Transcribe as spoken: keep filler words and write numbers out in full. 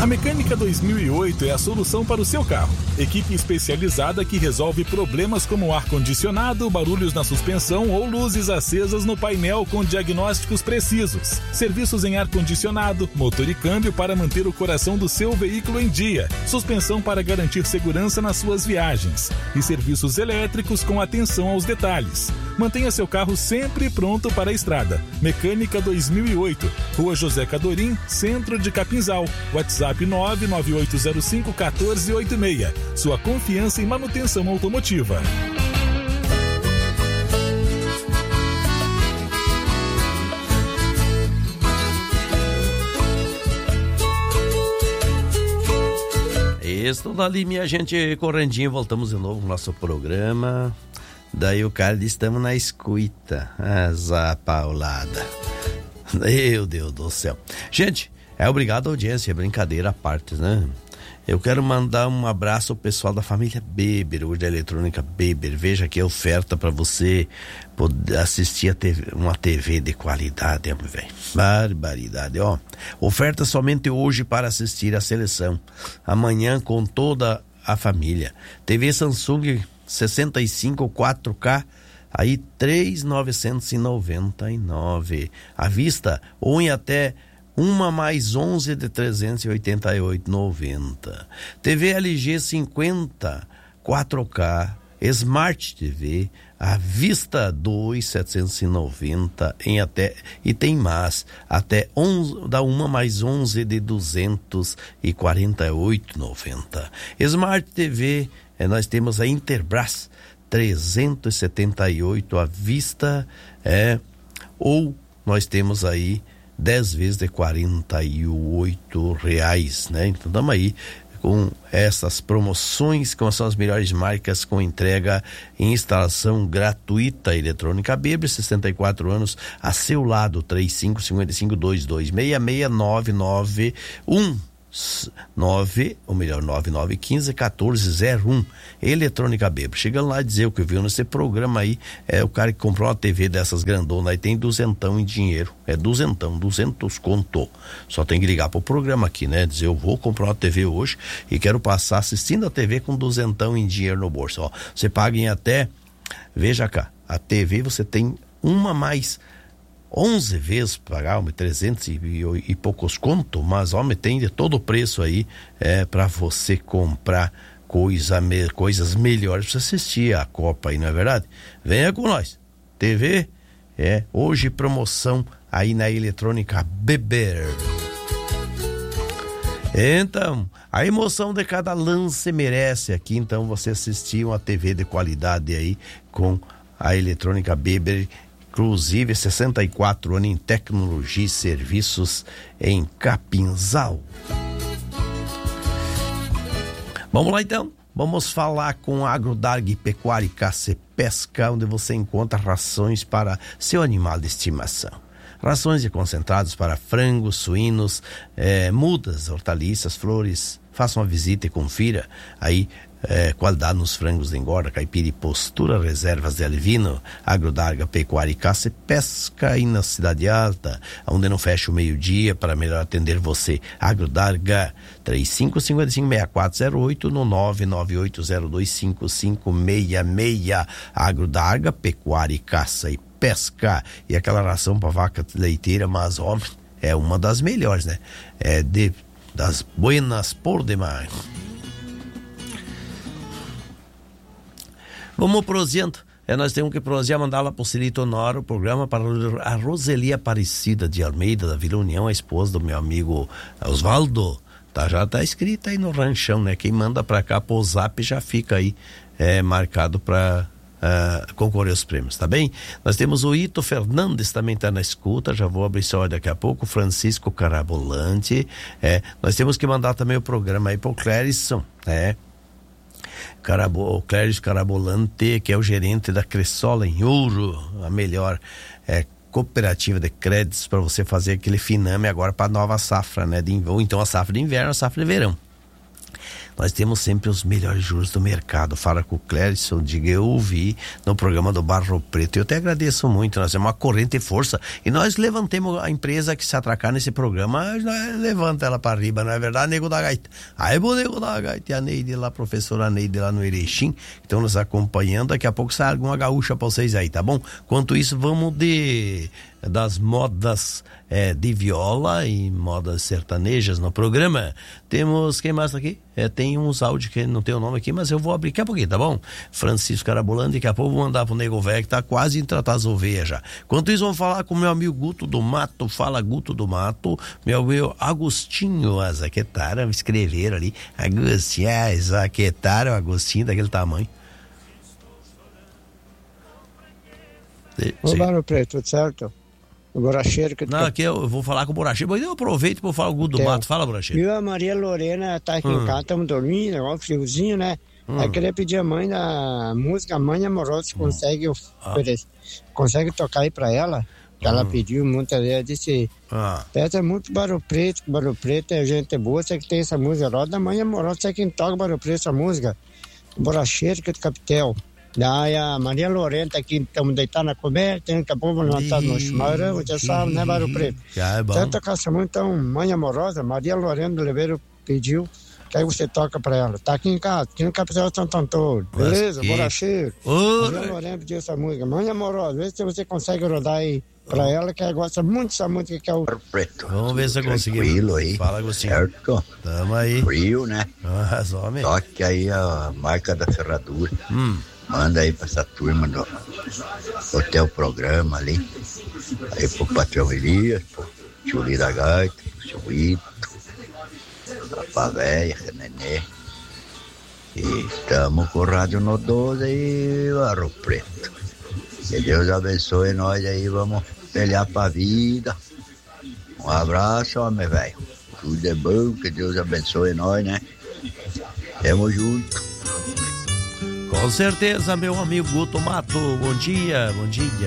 Mecânica dois mil e oito é a solução para o seu carro. Equipe especializada que resolve problemas como ar-condicionado, barulhos na suspensão ou luzes acesas no painel com diagnósticos precisos. Serviços em ar-condicionado, motor e câmbio para manter o coração do seu veículo em dia. Suspensão para garantir segurança nas suas viagens. E serviços elétricos com atenção aos detalhes. Mantenha seu carro sempre pronto para a estrada. Mecânica dois mil e oito, Rua José Cadorim, Centro de Capinzal. WhatsApp nove nove oito zero cinco um quatro oito seis. Sua confiança em manutenção automotiva. Estou dali, minha gente, correndinho, voltamos de novo no nosso programa. Daí o cara diz, estamos na escuta. Asa paulada. Meu Deus do céu. Gente, é obrigado a audiência, brincadeira à parte, né? Eu quero mandar um abraço ao pessoal da família Beber, hoje da Eletrônica Beber. Veja que oferta para você poder assistir a T V, uma T V de qualidade, meu velho. Barbaridade, ó. Oferta somente hoje para assistir a seleção. Amanhã com toda a família. T V Samsung sessenta e cinco quatro K, aí três mil novecentos e noventa e nove. À vista, ou em até uma mais onze de trezentos e oitenta e oito reais e noventa centavos. T V L G cinquenta quatro K Smart T V à vista dois mil setecentos e noventa em até e tem mais até onze, dá uma mais onze de duzentos e quarenta e oito reais e noventa centavos. Smart T V, eh, nós temos a Interbras trezentos e setenta e oito à vista, é, ou nós temos aí dez vezes de quarenta e oito reais, né? Então estamos aí com essas promoções, com são as melhores marcas, com entrega e instalação gratuita. Eletrônica Beber, sessenta e quatro anos, a seu lado, três cinco cinco cinco dois dois seis seis nove nove um nove, ou melhor, nove nove um cinco um quatro zero um. Eletrônica Beber. Chegando lá e dizer o que viu nesse programa aí, é o cara que comprou uma T V dessas grandonas aí, tem duzentão em dinheiro, é duzentão, duzentos conto. Só tem que ligar pro programa aqui, né? Dizer, eu vou comprar uma T V hoje e quero passar assistindo a T V com duzentão em dinheiro no bolso. Ó, você paga em até, veja cá, a T V você tem uma mais onze vezes pagar, homem, trezentos e, e, e poucos conto, mas, homem, tem de todo o preço aí, é, para você comprar coisa, me, coisas melhores pra você assistir a Copa aí, não é verdade? Venha com nós. T V, é, hoje promoção aí na Eletrônica Beber. Então, a emoção de cada lance merece aqui, então você assistir uma T V de qualidade aí com a Eletrônica Beber. Inclusive sessenta e quatro anos em tecnologia e serviços em Capinzal. Vamos lá então, vamos falar com AgroDarg Pecuária e Caça e Pesca, onde você encontra rações para seu animal de estimação. Rações e concentrados para frangos, suínos, eh, mudas, hortaliças, flores. Faça uma visita e confira aí É, qualidade nos frangos de engorda, caipira e postura, reservas de alevino. AgroDarga Pecuária e Caça e Pesca aí na Cidade Alta, onde não fecha o meio-dia, para melhor atender você. AgroDarga três cinco cinco cinco seis quatro zero oito no nove nove oito zero dois cinco cinco seis seis. AgroDarga Pecuária e Caça e Pesca. E aquela ração para vaca leiteira, mas homem, é uma das melhores, né? É de das buenas por demais. Vamos prosseando. É, nós temos que prosear, mandar lá pro Cirito Honório o programa para a Roseli Aparecida de Almeida, da Vila União, a esposa do meu amigo Osvaldo. Tá, já tá escrita aí no ranchão, né? Quem manda pra cá pro Zap já fica aí é, marcado pra uh, concorrer aos prêmios, tá bem? Nós temos o Ito Fernandes, também tá na escuta, já vou abrir só daqui a pouco. Francisco Carabolante. É, nós temos que mandar também o programa aí pro Clérison, né? Carabo, o Cléris Carabolante, que é o gerente da Cressola em Ouro, a melhor é, cooperativa de créditos para você fazer aquele finame agora para a nova safra, né? De, ou então a safra de inverno, a safra de verão. nós temos sempre os melhores juros do mercado. Fala com o Clérison, diga, eu ouvi no programa do Barro Preto. Eu te agradeço muito, nós temos uma corrente e força. E nós levantemos a empresa que se atracar nesse programa, nós levanta ela para riba, não é verdade, nego da gaita? Aí, bom, nego da gaita, e a Neide lá, a professora Neide lá no Erechim, que estão nos acompanhando. Daqui a pouco sai alguma gaúcha pra vocês aí, tá bom? Enquanto isso, vamos de das modas é, de viola e modas sertanejas no programa. Temos, quem mais tá aqui? É, tem uns áudios que não tem o nome aqui, mas eu vou abrir daqui a pouquinho, tá bom? Francisco Carabolando, daqui a pouco vou mandar pro Nego Velho, que tá quase em tratar as ovelhas já. Enquanto isso, vamos falar com o meu amigo Guto do Mato. Fala, Guto do Mato. Meu amigo Agostinho Azaquetara, escreveram ali. Agostinho Azaquetara, o Agostinho daquele tamanho. Ô, Barro Preto, tudo certo? O Boracheiro que... Não, aqui eu vou falar com o Boracheiro, mas eu aproveito para falar o Guto do Mato. Fala, Boracheiro. E a Maria Lorena tá aqui hum. em casa, estamos dormindo, agora friozinho, né? Hum. Aí queria pedir a mãe da música Mãe Amorosa, se hum. consegue ah. consegue tocar aí pra ela, que hum. ela pediu muitas vezes, disse, ah. peça muito Barro Preto, Barro Preto é gente boa, você que tem essa música, roda Mãe Amorosa, você quem toca Barro Preto, essa música, Boracheiro que é do Capitel. Daí a Maria Lorena tá aqui, estamos deitados na coberta, daqui a pouco vamos levantar no chimarrão, você sabe, né, Barro Preto? É bom. Você toca essa música, então, Mãe Amorosa, Maria Lorena do Oliveira pediu, que aí você toca pra ela. Tá aqui em casa, aqui no Capital Santo Antônio, beleza? Boracheiro. Maria Lorena pediu essa música, Mãe Amorosa, vê se você consegue rodar aí pra ela, que ela gosta muito dessa música que é o Barro Preto. Vamos ver se eu consigo. Tranquilo aí. Fala, Agostinho. Certo? Tamo aí. Frio, né? Ah, só mesmo. Toque aí a marca da ferradura. Hum. Manda aí pra essa turma do Hotel Programa ali. Aí pro patrão Elias, pro tio Li da Gaita, pro seu Ito, pra Pavéia, Nenê. E tamo com o Rádio No doze aí, Barro Preto. Que Deus abençoe nós aí, vamos pelear pra vida. Um abraço, homem velho. Tudo é bom, que Deus abençoe nós, né? Tamo junto. Com certeza, meu amigo Guto Mato. Bom dia, bom dia.